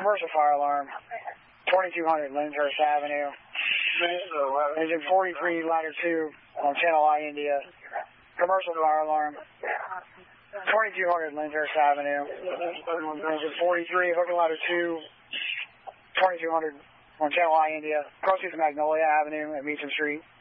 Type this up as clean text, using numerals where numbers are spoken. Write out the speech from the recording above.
Commercial fire alarm, 2200 Lyndhurst Avenue. Engine 43, ladder 2 on Channel I, India. Commercial fire alarm, 2200 Lyndhurst Avenue. Engine 43, hook and ladder 2, 2200 on Channel I, India. Proceed to Magnolia Avenue at Meacham Street.